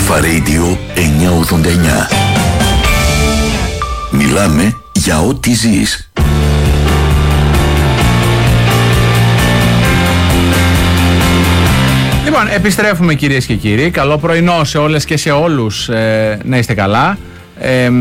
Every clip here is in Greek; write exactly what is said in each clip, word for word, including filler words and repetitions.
Αλφα Radio εννιακόσια ογδόντα εννιά. Μιλάμε για ό,τι ζεις. Λοιπόν, επιστρέφουμε κυρίες και κύριοι. Καλό πρωινό σε όλες και σε όλους. Ε, να είστε καλά. Ε,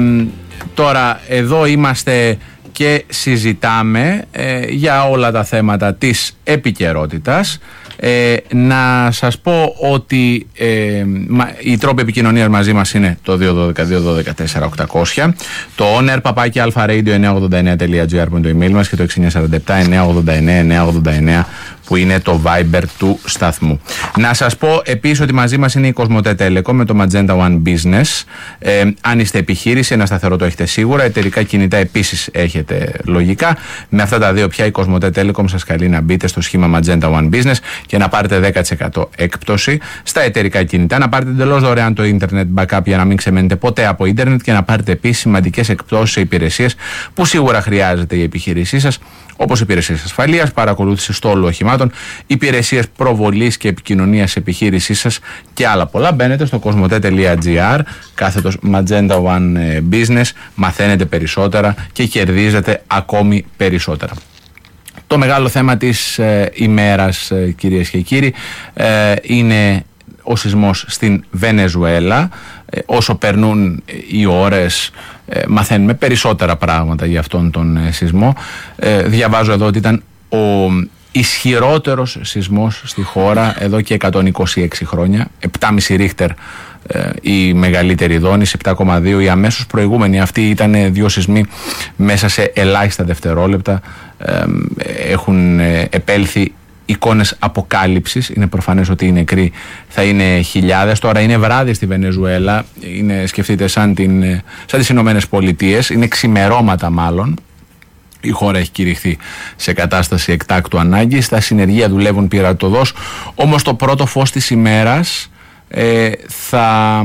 τώρα εδώ είμαστε και συζητάμε ε, για όλα τα θέματα της επικαιρότητας. Ε, να σας πω ότι ε, μα, οι τρόποι επικοινωνίας μαζί μας είναι το δύο ένα δύο δύο ένα δύο τέσσερα οκτακόσια, το on air παπάκι alfaradio εννιακόσια ογδόντα εννιά τελεία gr που είναι το email μας και το έξι εννιά τέσσερα επτά εννιακόσια ογδόντα εννιά εννιακόσια ογδόντα εννιά που είναι το Viber του σταθμού. Να σας πω επίσης ότι μαζί μας είναι η Κοσμοτέ Telecom με το Magenta One Business. Ε, αν είστε επιχείρηση, ένα σταθερό το έχετε σίγουρα. Εταιρικά κινητά επίσης έχετε λογικά. Με αυτά τα δύο πια η Κοσμοτέ Telecom σας καλεί να μπείτε στο σχήμα Magenta One Business και να πάρετε δέκα τοις εκατό έκπτωση στα εταιρικά κινητά. Να πάρετε εντελώς δωρεάν το Internet Backup για να μην ξεμένετε ποτέ από Ίντερνετ και να πάρετε επίσης σημαντικές εκπτώσεις σε υπηρεσίες που σίγουρα χρειάζεται η επιχείρησή σας, όπως υπηρεσίες ασφαλείας, παρακολούθηση στόλου οχημάτων, υπηρεσίες προβολής και επικοινωνίας επιχείρησής σας και άλλα πολλά. Μπαίνετε στο κοσμοτέ τελεία gr, κάθετος Magenta One Business, μαθαίνετε περισσότερα και κερδίζετε ακόμη περισσότερα. Το μεγάλο θέμα της ε, ημέρας, ε, κυρίες και κύριοι, ε, είναι ο σεισμός στην Βενεζουέλα. Ε, όσο περνούν οι ώρες ε, μαθαίνουμε περισσότερα πράγματα για αυτόν τον ε, σεισμό. Ε, διαβάζω εδώ ότι ήταν ο ισχυρότερος σεισμός στη χώρα εδώ και εκατόν είκοσι έξι χρόνια. επτά κόμμα πέντε Ρίχτερ ε, η μεγαλύτερη δόνηση, επτά κόμμα δύο η αμέσως προηγούμενη. Αυτοί ήταν δύο σεισμοί μέσα σε ελάχιστα δευτερόλεπτα. Ε, έχουν ε, επέλθει εικόνες αποκάλυψης. Είναι προφανές ότι οι νεκροί θα είναι χιλιάδες. Τώρα είναι βράδυ στη Βενεζουέλα. Είναι, σκεφτείτε, σαν, την, σαν τις Ηνωμένες Πολιτείες. Είναι ξημερώματα μάλλον. Η χώρα έχει κηρυχθεί σε κατάσταση εκτάκτου ανάγκης. Τα συνεργεία δουλεύουν πειρατωδώς. Όμως το πρώτο φως της ημέρας ε, θα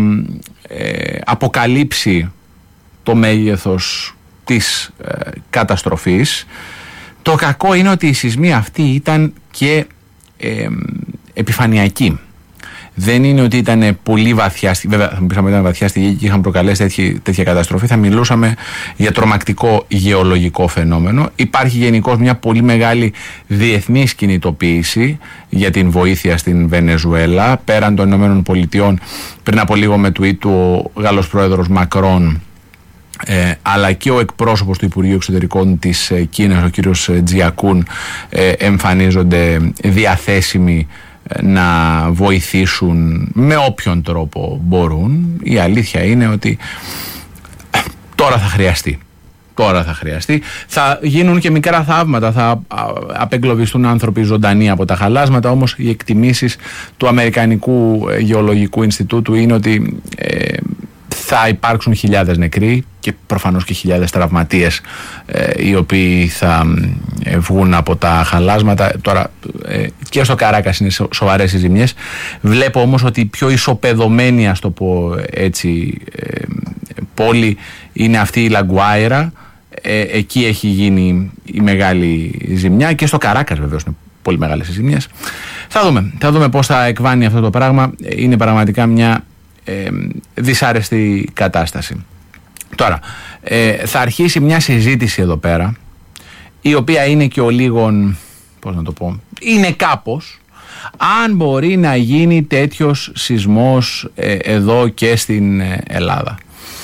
ε, αποκαλύψει το μέγεθος της ε, καταστροφής. Το κακό είναι ότι οι σεισμοί αυτοί ήταν και ε, επιφανειακοί. Δεν είναι ότι ήταν πολύ βαθιά, βέβαια θα μου πεις, ήταν βαθιά στη γη και είχαν προκαλέσει τέτοια, τέτοια καταστροφή, θα μιλούσαμε για τρομακτικό γεωλογικό φαινόμενο. Υπάρχει γενικώς μια πολύ μεγάλη διεθνής κινητοποίηση για την βοήθεια στην Βενεζουέλα. Πέραν των Ηνωμένων Πολιτειών, πριν από λίγο με tweet του ο Γάλλος πρόεδρος Μακρόν, Ε, αλλά και ο εκπρόσωπος του Υπουργείου Εξωτερικών της ε, Κίνας, ο κύριος Τζιακούν, ε, εμφανίζονται διαθέσιμοι ε, να βοηθήσουν με όποιον τρόπο μπορούν. Η αλήθεια είναι ότι ε, τώρα θα χρειαστεί. Τώρα θα χρειαστεί. Θα γίνουν και μικρά θαύματα, θα απεγκλωβιστούν άνθρωποι ζωντανοί από τα χαλάσματα, όμως οι εκτιμήσεις του Αμερικανικού Γεωλογικού Ινστιτούτου είναι ότι ε, θα υπάρξουν χιλιάδες νεκροί και προφανώς και χιλιάδες τραυματίες ε, οι οποίοι θα ε, βγουν από τα χαλάσματα. Τώρα ε, και στο Καράκας είναι σοβαρές οι ζημιές. Βλέπω όμως ότι η πιο ισοπεδωμένη, ας το πω έτσι, ε, πόλη είναι αυτή η Λαγκουάιρα. Ε, εκεί έχει γίνει η μεγάλη ζημιά και στο Καράκας βεβαίως είναι πολύ μεγάλες οι ζημιές. Θα δούμε, θα δούμε πώς θα εκβάνει αυτό το πράγμα. Είναι πραγματικά μια Ε, δυσάρεστη κατάσταση. Τώρα ε, θα αρχίσει μια συζήτηση εδώ πέρα, η οποία είναι και ο λίγον, πώς να το πω, είναι κάπως, αν μπορεί να γίνει τέτοιος σεισμός ε, εδώ και στην ε, Ελλάδα.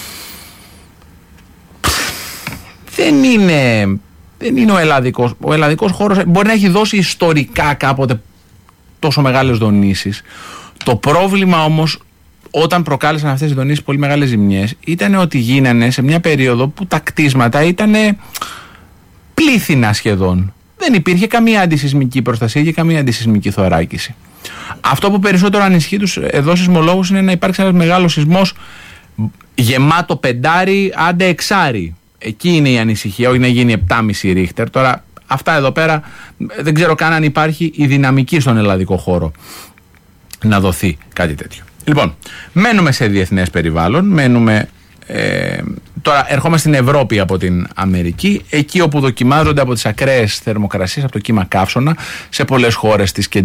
Δεν είναι δεν είναι ο ελλαδικός ο ελλαδικός χώρος μπορεί να έχει δώσει ιστορικά κάποτε τόσο μεγάλες δονήσεις. Το πρόβλημα όμως όταν προκάλεσαν αυτές οι δονήσεις πολύ μεγάλες ζημιές ήταν ότι γίνανε σε μια περίοδο που τα κτίσματα ήταν πλήθυνα σχεδόν. Δεν υπήρχε καμία αντισυσμική προστασία και καμία αντισυσμική θωράκιση. Αυτό που περισσότερο ανησυχεί τους εδώ σεισμολόγους είναι να υπάρξει ένας μεγάλος σεισμός γεμάτο πεντάρι, άντε εξάρι. Εκεί είναι η ανησυχία, όχι να γίνει επτά κόμμα πέντε Ρίχτερ. Τώρα αυτά εδώ πέρα δεν ξέρω καν αν υπάρχει η δυναμική στον ελλαδικό χώρο να δοθεί κάτι τέτοιο. Λοιπόν, μένουμε σε διεθνές περιβάλλον, μένουμε, ε, τώρα ερχόμαστε στην Ευρώπη από την Αμερική, εκεί όπου δοκιμάζονται από τις ακραίες θερμοκρασίες, από το κύμα καύσωνα, σε πολλές χώρες της κεντρικής